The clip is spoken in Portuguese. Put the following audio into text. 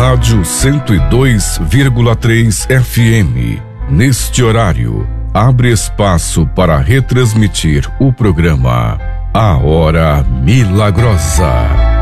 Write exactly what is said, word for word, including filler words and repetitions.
Rádio cento e dois vírgula três F M. Neste horário, abre espaço para retransmitir o programa A Hora Milagrosa.